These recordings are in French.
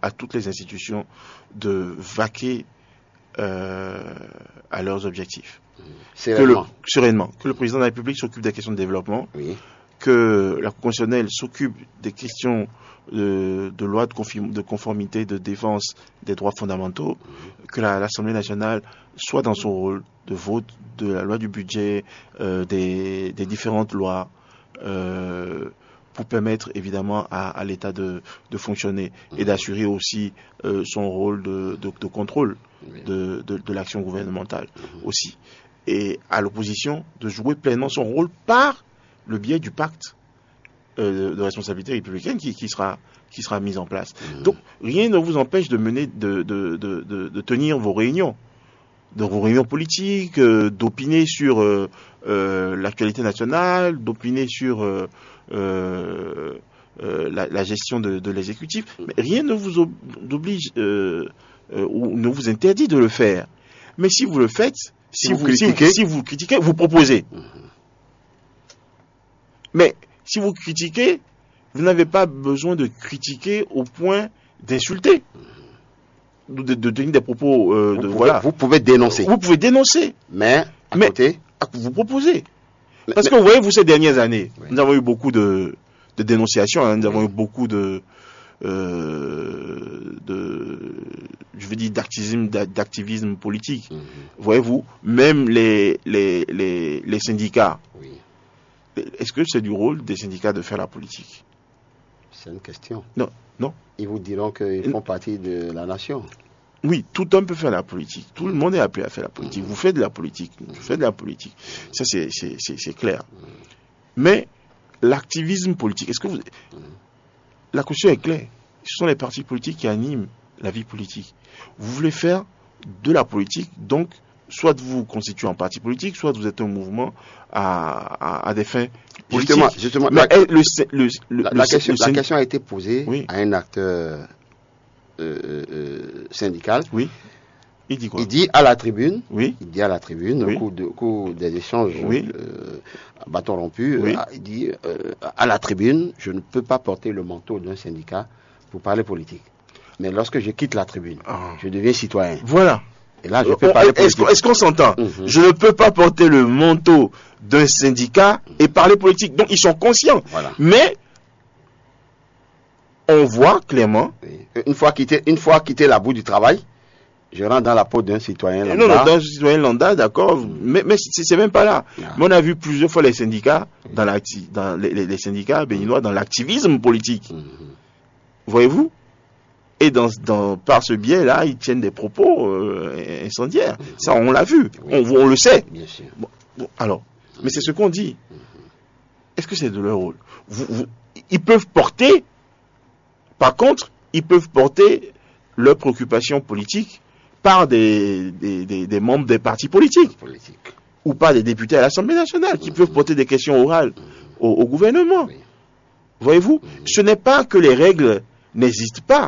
à toutes les institutions de vaquer à leurs objectifs. Sereinement. Que le président de la République s'occupe des questions de développement, oui. Que la Cour constitutionnelle s'occupe des questions de loi de conformité, de défense des droits fondamentaux, que l'Assemblée nationale soit dans son rôle de vote de la loi du budget, des différentes lois, pour permettre évidemment à l'État de fonctionner et d'assurer aussi son rôle de contrôle de l'action gouvernementale aussi. Et à l'opposition de jouer pleinement son rôle par le biais du pacte de responsabilité républicaine qui sera mis en place. Donc rien ne vous empêche de mener de tenir vos réunions politiques, d'opiner sur l'actualité nationale, d'opiner sur la gestion de l'exécutif. Mais rien ne vous oblige ou ne vous interdit de le faire. Mais si vous le faites, si vous critiquez, vous proposez. Mais si vous critiquez, vous n'avez pas besoin de critiquer au point d'insulter, de tenir des propos. Vous pouvez dénoncer. Vous pouvez dénoncer. Mais à côté, vous proposez. Parce que vous voyez, ces dernières années, nous avons eu beaucoup de dénonciations, nous avons eu beaucoup d'activisme politique. Voyez-vous, même les syndicats. Est-ce que c'est du rôle des syndicats de faire la politique? C'est une question. Non. Ils vous diront qu'ils font partie de la nation. Oui, tout homme peut faire la politique. Tout le monde est appelé à faire la politique. Vous faites de la politique. Ça, c'est clair. Mais l'activisme politique, la question est claire. Ce sont les partis politiques qui animent la vie politique. Vous voulez faire de la politique, donc soit vous constituez un parti politique, soit vous êtes un mouvement à des fins politiques. Justement, mais la question a été posée à un acteur syndical. Oui. Il dit quoi? Il dit à la tribune. Oui. Il dit à la tribune, au cours des échanges à bâton rompu. Il dit à la tribune, je ne peux pas porter le manteau d'un syndicat pour parler politique. Mais lorsque je quitte la tribune, je deviens citoyen. Voilà. Et là, je peux parler politique. Est-ce qu'on s'entend? Je ne peux pas porter le manteau d'un syndicat et parler politique. Donc, ils sont conscients. Voilà. Mais, on voit clairement... Une fois quitté la boue du travail, je rentre dans la peau d'un citoyen lambda. Non, d'un citoyen lambda, d'accord. Mais c'est même pas là. Mais on a vu plusieurs fois les syndicats, les syndicats béninois dans l'activisme politique. Voyez-vous? Et par ce biais-là, ils tiennent des propos incendiaires. Ça, on l'a vu. On le sait. Bien sûr. Bon, alors, mais c'est ce qu'on dit. Est-ce que c'est de leur rôle? Ils peuvent porter, par contre, leurs préoccupations politiques par des membres des partis politiques. Ou par des députés à l'Assemblée nationale qui peuvent porter des questions orales au gouvernement. Voyez-vous? Ce n'est pas que les règles n'existent pas.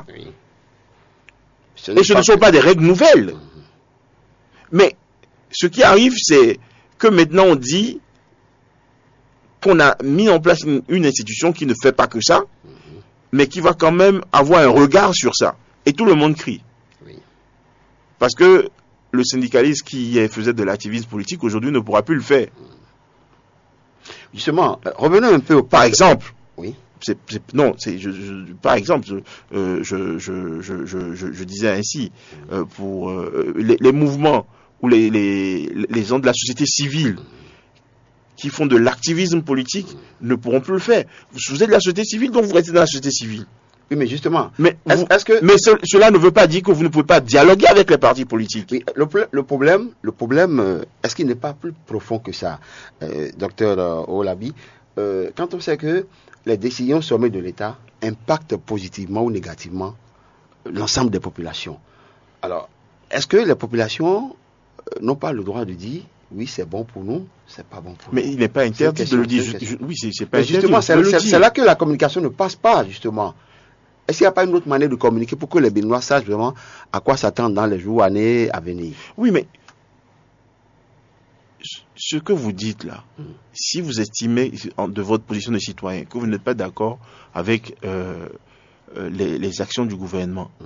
Et ce ne sont pas des règles nouvelles. Mais ce qui arrive, c'est que maintenant on dit qu'on a mis en place une institution qui ne fait pas que ça, mais qui va quand même avoir un regard sur ça. Et tout le monde crie. Parce que le syndicaliste qui faisait de l'activisme politique aujourd'hui ne pourra plus le faire. Justement, revenons un peu par exemple. Oui. Par exemple, je disais ainsi, pour les mouvements ou les gens de la société civile qui font de l'activisme politique ne pourront plus le faire. Vous êtes de la société civile, donc vous restez dans la société civile. Oui, mais justement. Mais cela ne veut pas dire que vous ne pouvez pas dialoguer avec les partis politiques. Oui, le problème, est-ce qu'il n'est pas plus profond que ça, docteur Olabi, quand on sait que les décisions sommet de l'État impactent positivement ou négativement l'ensemble des populations. Alors, est-ce que les populations n'ont pas le droit de dire oui, c'est bon pour nous, c'est pas bon pour nous? Mais il n'est pas interdit de le dire. Oui, c'est pas interdit. Justement, c'est là que la communication ne passe pas, justement. Est-ce qu'il n'y a pas une autre manière de communiquer pour que les Béninois sachent vraiment à quoi s'attendre dans les jours, années à venir? Oui, mais ce que vous dites là, si vous estimez de votre position de citoyen que vous n'êtes pas d'accord avec les actions du gouvernement,